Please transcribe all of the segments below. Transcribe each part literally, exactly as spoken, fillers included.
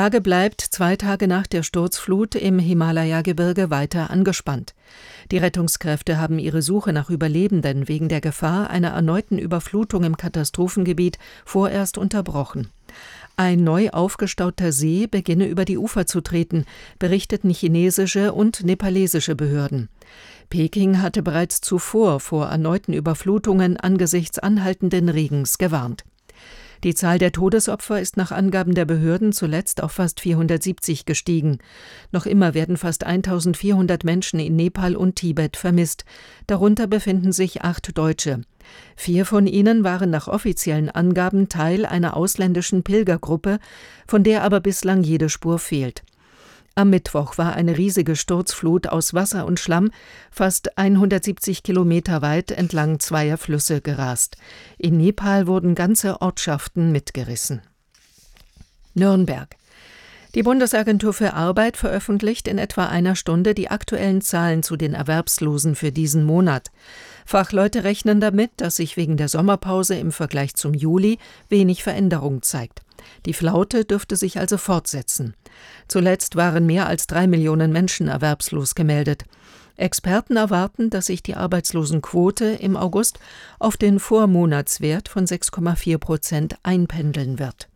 Lage bleibt zwei Tage nach der Sturzflut im Himalaya-Gebirge weiter angespannt. Die Rettungskräfte haben ihre Suche nach Überlebenden wegen der Gefahr einer erneuten Überflutung im Katastrophengebiet vorerst unterbrochen. Ein neu aufgestauter See beginne über die Ufer zu treten, berichteten chinesische und nepalesische Behörden. Peking hatte bereits zuvor vor erneuten Überflutungen angesichts anhaltenden Regens gewarnt. Die Zahl der Todesopfer ist nach Angaben der Behörden zuletzt auf fast vierhundertsiebzig gestiegen. Noch immer werden fast eintausendvierhundert Menschen in Nepal und Tibet vermisst. Darunter befinden sich acht Deutsche. Vier von ihnen waren nach offiziellen Angaben Teil einer ausländischen Pilgergruppe, von der aber bislang jede Spur fehlt. Am Mittwoch war eine riesige Sturzflut aus Wasser und Schlamm fast hundertsiebzig Kilometer weit entlang zweier Flüsse gerast. In Nepal wurden ganze Ortschaften mitgerissen. Nürnberg. Die Bundesagentur für Arbeit veröffentlicht in etwa einer Stunde die aktuellen Zahlen zu den Erwerbslosen für diesen Monat. Fachleute rechnen damit, dass sich wegen der Sommerpause im Vergleich zum Juli wenig Veränderung zeigt. Die Flaute dürfte sich also fortsetzen. Zuletzt waren mehr als drei Millionen Menschen erwerbslos gemeldet. Experten erwarten, dass sich die Arbeitslosenquote im August auf den Vormonatswert von sechs Komma vier Prozent einpendeln wird.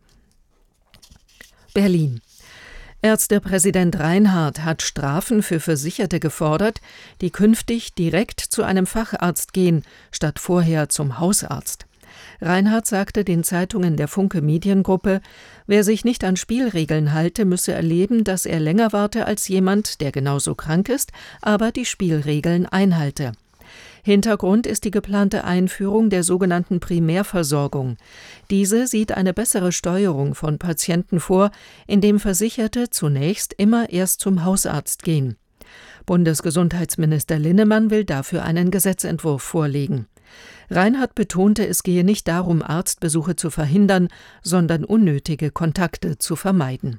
Berlin. Ärztepräsident Reinhardt hat Strafen für Versicherte gefordert, die künftig direkt zu einem Facharzt gehen, statt vorher zum Hausarzt. Reinhardt sagte den Zeitungen der Funke Mediengruppe, wer sich nicht an Spielregeln halte, müsse erleben, dass er länger warte als jemand, der genauso krank ist, aber die Spielregeln einhalte. Hintergrund ist die geplante Einführung der sogenannten Primärversorgung. Diese sieht eine bessere Steuerung von Patienten vor, indem Versicherte zunächst immer erst zum Hausarzt gehen. Bundesgesundheitsminister Linnemann will dafür einen Gesetzentwurf vorlegen. Reinhardt betonte, es gehe nicht darum, Arztbesuche zu verhindern, sondern unnötige Kontakte zu vermeiden.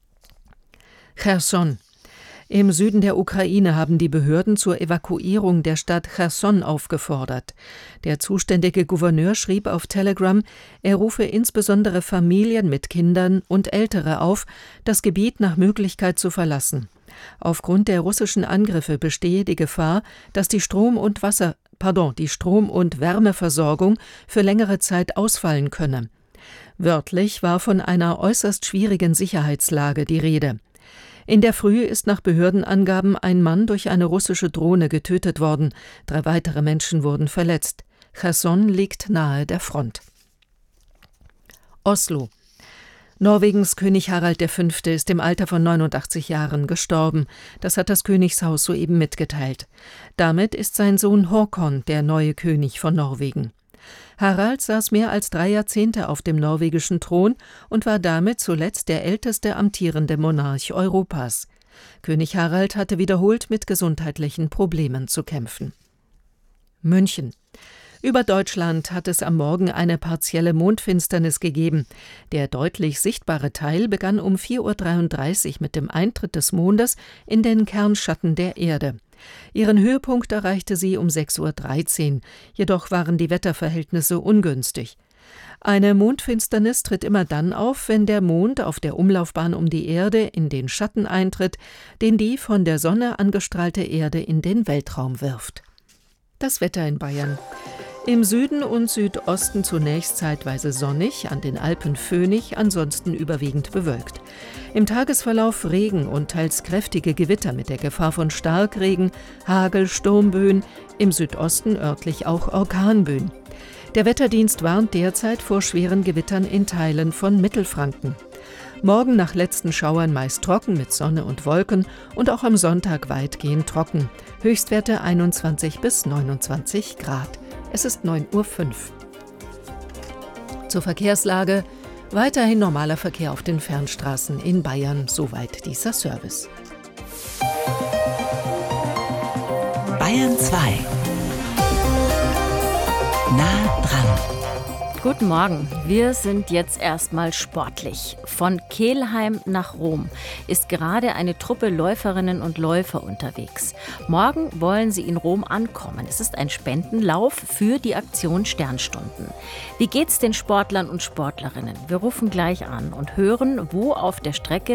Cherson. Im Süden der Ukraine haben die Behörden zur Evakuierung der Stadt Cherson aufgefordert. Der zuständige Gouverneur schrieb auf Telegram, er rufe insbesondere Familien mit Kindern und Ältere auf, das Gebiet nach Möglichkeit zu verlassen. Aufgrund der russischen Angriffe bestehe die Gefahr, dass die Strom- und Wasser, pardon, die Strom- und Wärmeversorgung für längere Zeit ausfallen könne. Wörtlich war von einer äußerst schwierigen Sicherheitslage die Rede. In der Früh ist nach Behördenangaben ein Mann durch eine russische Drohne getötet worden. Drei weitere Menschen wurden verletzt. Cherson liegt nahe der Front. Oslo. Norwegens König Harald der Fünfte ist im Alter von neunundachtzig Jahren gestorben. Das hat das Königshaus soeben mitgeteilt. Damit ist sein Sohn Håkon der neue König von Norwegen. Harald saß mehr als drei Jahrzehnte auf dem norwegischen Thron und war damit zuletzt der älteste amtierende Monarch Europas. König Harald hatte wiederholt mit gesundheitlichen Problemen zu kämpfen. München. Über Deutschland hat es am Morgen eine partielle Mondfinsternis gegeben. Der deutlich sichtbare Teil begann um vier Uhr dreiunddreißig mit dem Eintritt des Mondes in den Kernschatten der Erde. Ihren Höhepunkt erreichte sie um sechs Uhr dreizehn, jedoch waren die Wetterverhältnisse ungünstig. Eine Mondfinsternis tritt immer dann auf, wenn der Mond auf der Umlaufbahn um die Erde in den Schatten eintritt, den die von der Sonne angestrahlte Erde in den Weltraum wirft. Das Wetter in Bayern. Im Süden und Südosten zunächst zeitweise sonnig, an den Alpen föhnig, ansonsten überwiegend bewölkt. Im Tagesverlauf Regen und teils kräftige Gewitter mit der Gefahr von Starkregen, Hagel, Sturmböen, im Südosten örtlich auch Orkanböen. Der Wetterdienst warnt derzeit vor schweren Gewittern in Teilen von Mittelfranken. Morgen nach letzten Schauern meist trocken mit Sonne und Wolken und auch am Sonntag weitgehend trocken. Höchstwerte einundzwanzig bis neunundzwanzig Grad. Es ist neun Uhr fünf. Zur Verkehrslage. Weiterhin normaler Verkehr auf den Fernstraßen in Bayern. Soweit dieser Service. Bayern zwei. Nah dran. Guten Morgen, wir sind jetzt erstmal sportlich. Von Kelheim nach Rom ist gerade eine Truppe Läuferinnen und Läufer unterwegs. Morgen wollen sie in Rom ankommen. Es ist ein Spendenlauf für die Aktion Sternstunden. Wie geht's den Sportlern und Sportlerinnen? Wir rufen gleich an und hören, wo auf der Strecke